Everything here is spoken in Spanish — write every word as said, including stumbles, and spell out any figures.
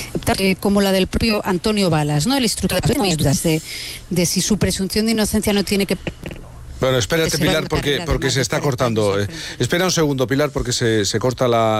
eh, como la del propio Antonio Balas, ¿no? El instructor de, de si su presunción de inocencia no tiene que... Bueno, espérate, Pilar, porque, porque se está cortando. Eh, espera un segundo, Pilar, porque se, se corta la...